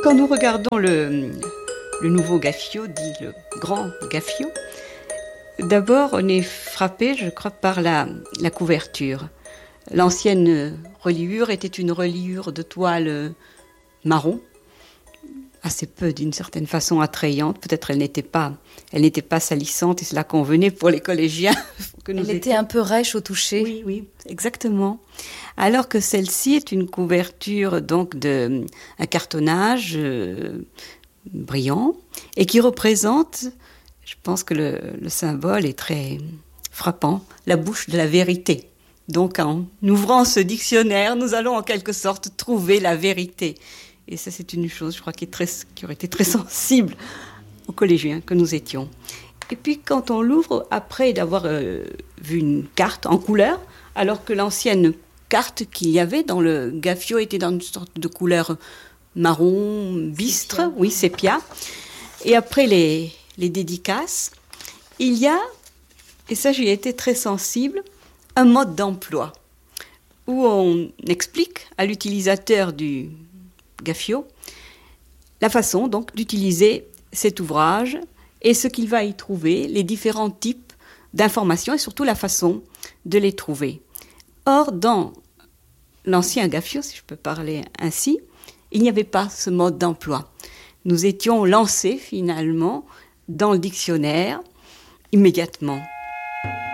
Quand nous regardons le nouveau Gaffio, dit le grand Gaffio, d'abord on est frappé, je crois, par la couverture. L'ancienne reliure était une reliure de toile marron, assez peu, d'une certaine façon, attrayante. Peut-être elle n'était pas salissante et cela convenait pour les collégiens. Elle était un peu rêche au toucher. Oui, oui, exactement. Alors que celle-ci est une couverture donc un cartonnage brillant et qui représente, je pense que le symbole est très frappant, la bouche de la vérité. Donc en ouvrant ce dictionnaire, nous allons en quelque sorte trouver la vérité. Et ça, c'est une chose, je crois, qui aurait été très sensible aux collégiens que nous étions. Et puis, quand on l'ouvre, après d'avoir vu une carte en couleur, alors que l'ancienne carte qu'il y avait dans le Gaffio était dans une sorte de couleur marron, bistre, sépia. Oui, sépia. Et après les dédicaces, il y a, et ça j'y ai été très sensible, un mode d'emploi où on explique à l'utilisateur du Gaffio la façon donc d'utiliser cet ouvrage et ce qu'il va y trouver, les différents types d'informations et surtout la façon de les trouver. Or, dans l'ancien Gaffio, si je peux parler ainsi, il n'y avait pas ce mode d'emploi. Nous étions lancés finalement dans le dictionnaire immédiatement.